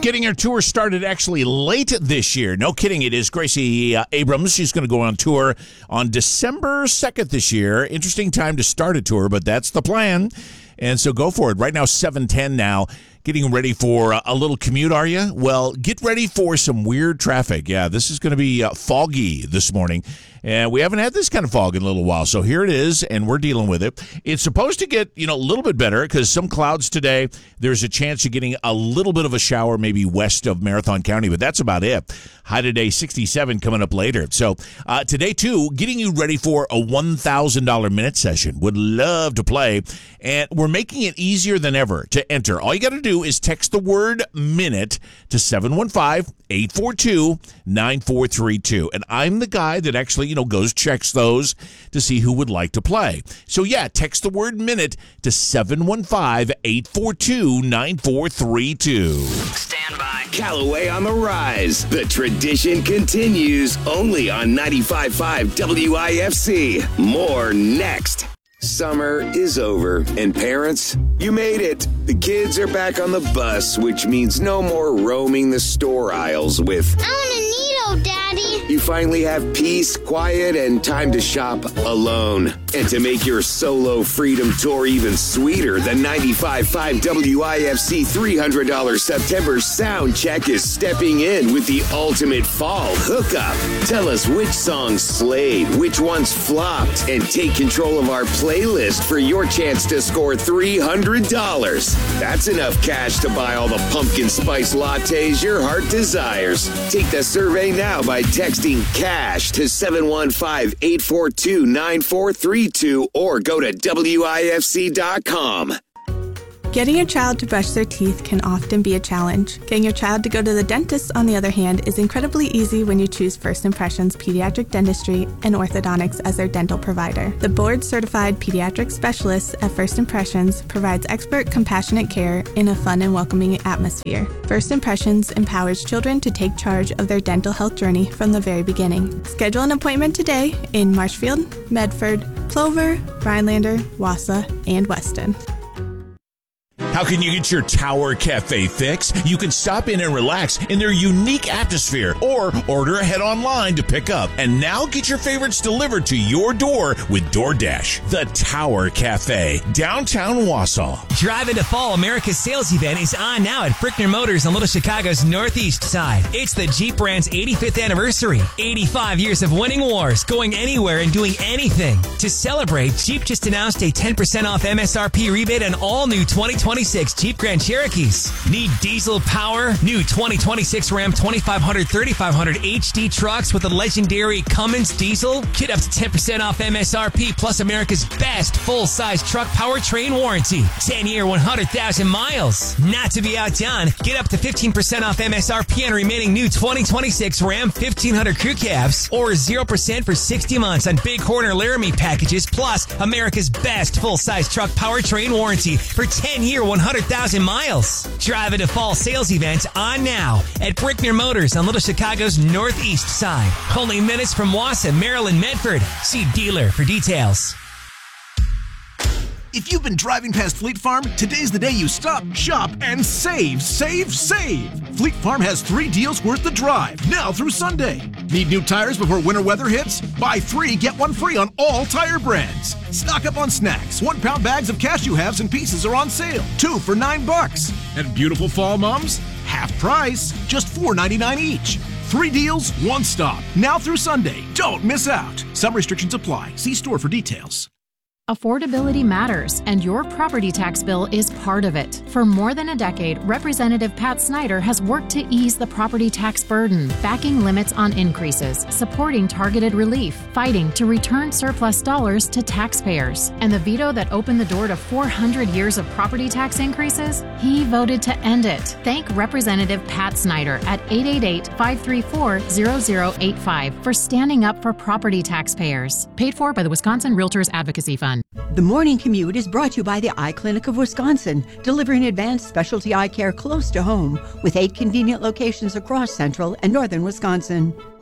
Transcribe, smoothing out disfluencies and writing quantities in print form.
Getting her tour started actually late this year. No kidding, it is Gracie Abrams. She's going to go on tour on December 2nd this year. Interesting time to start a tour, but that's the plan. And so go for it. Right now, 7:10 now. Getting ready for a little commute, are you? Well, get ready for some weird traffic. Yeah, this is going to be foggy this morning. And we haven't had this kind of fog in a little while. So here it is, and we're dealing with it. It's supposed to get, a little bit better because some clouds today. There's a chance of getting a little bit of a shower maybe west of Marathon County, but that's about it. High today, 67 coming up later. So today, too, getting you ready for a $1,000 minute session. Would love to play. And we're making it easier than ever to enter. All you got to do is text the word minute to 715-842-9432. And I'm the guy that actually, goes, checks those to see who would like to play. So, yeah, text the word minute to 715-842-9432. Stand by. Callaway on the rise. The tradition continues only on 95.5 WIFC. More next. Summer is over, and parents, you made it. The kids are back on the bus, which means no more roaming the store aisles with, I want a Neato, Daddy. You finally have peace, quiet, and time to shop alone. And to make your solo freedom tour even sweeter, the 95.5 WIFC $300 September sound check is stepping in with the ultimate fall hookup. Tell us which songs slayed, which ones flopped, and take control of our playlist for your chance to score $300. That's enough cash to buy all the pumpkin spice lattes your heart desires. Take the survey now by texting CASH to 715-842-9432 or go to WIFC.com. Getting your child to brush their teeth can often be a challenge. Getting your child to go to the dentist, on the other hand, is incredibly easy when you choose First Impressions Pediatric Dentistry and Orthodontics as their dental provider. The board-certified pediatric specialist at First Impressions provides expert, compassionate care in a fun and welcoming atmosphere. First Impressions empowers children to take charge of their dental health journey from the very beginning. Schedule an appointment today in Marshfield, Medford, Plover, Rhinelander, Wausau, and Weston. How can you get your Tower Cafe fix? You can stop in and relax in their unique atmosphere or order ahead online to pick up. And now get your favorites delivered to your door with DoorDash. The Tower Cafe, downtown Wausau. Drive into Fall, America's sales event is on now at Frickner Motors on Little Chicago's northeast side. It's the Jeep brand's 85th anniversary. 85 years of winning wars, going anywhere and doing anything. To celebrate, Jeep just announced a 10% off MSRP rebate on all new 2026 Jeep Grand Cherokees. Need diesel power? New 2026 Ram 2500 3500 HD trucks with a legendary Cummins diesel? Get up to 10% off MSRP plus America's best full-size truck powertrain warranty. 10-year, 100,000 miles. Not to be outdone, get up to 15% off MSRP on remaining new 2026 Ram 1500 crew cabs or 0% for 60 months on Big Horn or Laramie packages plus America's best full-size truck powertrain warranty for 10-year, 100,000 miles. Drive into Fall sales events on now at Brickner Motors on Little Chicago's northeast side. Only minutes from Wausau, Maryland, Medford. See dealer for details. If you've been driving past Fleet Farm, today's the day you stop, shop, and save, save, save. Fleet Farm has 3 deals worth the drive, now through Sunday. Need new tires before winter weather hits? Buy 3, get 1 free on all tire brands. Stock up on snacks. 1-pound bags of cashew halves and pieces are on sale. 2 for $9. And beautiful fall mums? Half price, just $4.99 each. 3 deals, 1 stop. Now through Sunday. Don't miss out. Some restrictions apply. See store for details. Affordability matters, and your property tax bill is part of it. For more than a decade, Representative Pat Snyder has worked to ease the property tax burden, backing limits on increases, supporting targeted relief, fighting to return surplus dollars to taxpayers. And the veto that opened the door to 400 years of property tax increases, he voted to end it. Thank Representative Pat Snyder at 888-534-0085 for standing up for property taxpayers. Paid for by the Wisconsin Realtors Advocacy Fund. The Morning Commute is brought to you by the Eye Clinic of Wisconsin, delivering advanced specialty eye care close to home with 8 convenient locations across central and northern Wisconsin.